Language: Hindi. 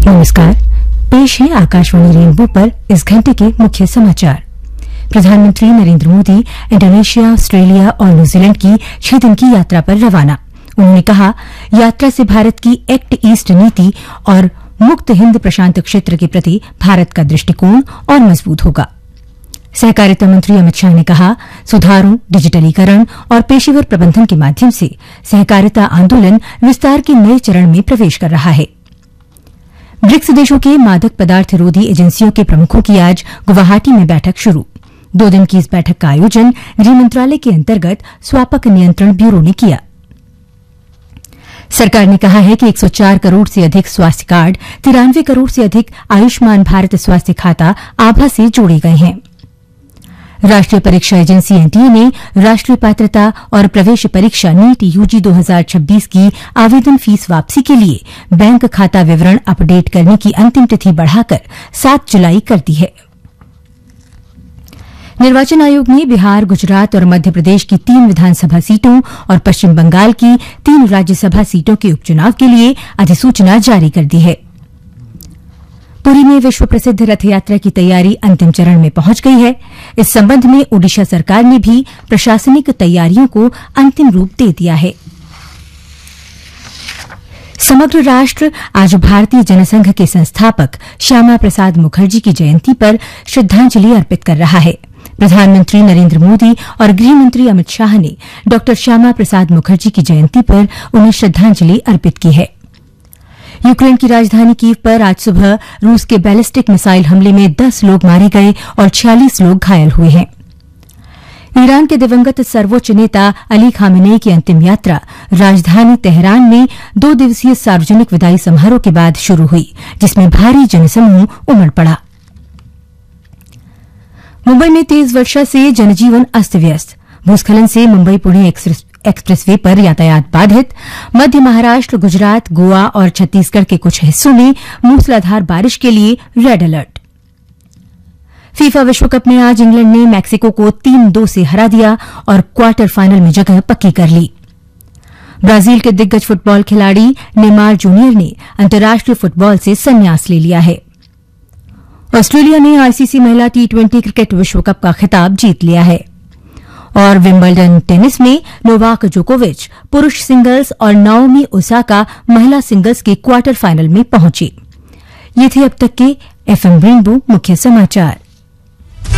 नमस्कार, पेश है आकाशवाणी रेनबो पर इस घंटे के मुख्य समाचार। प्रधानमंत्री नरेंद्र मोदी इंडोनेशिया, ऑस्ट्रेलिया और न्यूजीलैंड की 6 दिन की यात्रा पर रवाना। उन्होंने कहा, यात्रा से भारत की एक्ट ईस्ट नीति और मुक्त हिंद प्रशांत क्षेत्र के प्रति भारत का दृष्टिकोण और मजबूत होगा। सहकारिता मंत्री अमित शाह ने कहा, सुधारों, डिजिटलीकरण और पेशेवर प्रबंधन के माध्यम से सहकारिता आंदोलन विस्तार के नए चरण में प्रवेश कर रहा है। ब्रिक्स देशों के मादक पदार्थ रोधी एजेंसियों के प्रमुखों की आज गुवाहाटी में बैठक शुरू। 2 दिन की इस बैठक का आयोजन गृह मंत्रालय के अंतर्गत स्वापक नियंत्रण ब्यूरो ने किया। सरकार ने कहा है कि 104 करोड़ से अधिक स्वास्थ्य कार्ड, 93 करोड़ से अधिक आयुष्मान भारत स्वास्थ्य खाता आभा से जोड़े गए हैं। राष्ट्रीय परीक्षा एजेंसी एनटीए ने राष्ट्रीय पात्रता और प्रवेश परीक्षा नीट यूजी 2026 की आवेदन फीस वापसी के लिए बैंक खाता विवरण अपडेट करने की अंतिम तिथि बढ़ाकर 7 जुलाई कर दी है। निर्वाचन आयोग ने बिहार, गुजरात और मध्य प्रदेश की 3 विधानसभा सीटों और पश्चिम बंगाल की 3 राज्यसभा सीटों के उपचुनाव के लिए अधिसूचना जारी कर दी है। पुरी में विश्व प्रसिद्ध रथ यात्रा की तैयारी अंतिम चरण में पहुंच गई है। इस संबंध में ओडिशा सरकार ने भी प्रशासनिक तैयारियों को अंतिम रूप दे दिया है। समग्र राष्ट्र आज भारतीय जनसंघ के संस्थापक श्यामा प्रसाद मुखर्जी की जयंती पर श्रद्धांजलि अर्पित कर रहा है। प्रधानमंत्री नरेंद्र मोदी और गृह मंत्री अमित शाह ने डॉ श्यामा प्रसाद मुखर्जी की जयंती पर उन्हें श्रद्धांजलि अर्पित की है। यूक्रेन की राजधानी कीव पर आज सुबह रूस के बैलिस्टिक मिसाइल हमले में 10 लोग मारे गए और 46 लोग घायल हुए हैं। ईरान के दिवंगत सर्वोच्च नेता अली खामेनेई की अंतिम यात्रा राजधानी तेहरान में 2 दिवसीय सार्वजनिक विदाई समारोह के बाद शुरू हुई, जिसमें भारी जनसमूह उमड़ पड़ा। मुंबई में तेज वर्षा से जनजीवन अस्त व्यस्त। भूस्खलन से मुंबई पुणे एक्सप्रेसवे पर यातायात बाधित। मध्य महाराष्ट्र, गुजरात, गोवा और छत्तीसगढ़ के कुछ हिस्सों में मूसलाधार बारिश के लिए रेड अलर्ट। फीफा विश्व कप में आज इंग्लैंड ने मैक्सिको को 3-2 से हरा दिया और क्वार्टर फाइनल में जगह पक्की कर ली। ब्राजील के दिग्गज फुटबॉल खिलाड़ी नेमार जूनियर ने अंतर्राष्ट्रीय फुटबॉल से संन्यास ले लिया है। ऑस्ट्रेलिया ने आईसीसी महिला T20 क्रिकेट विश्व कप का खिताब जीत लिया है। और विंबलडन टेनिस में नोवाक जोकोविच पुरुष सिंगल्स और नाओमी ओसाका महिला सिंगल्स के क्वार्टर फाइनल में पहुंचे। ये थे अब तक के एफएम रेनबो मुख्य समाचार।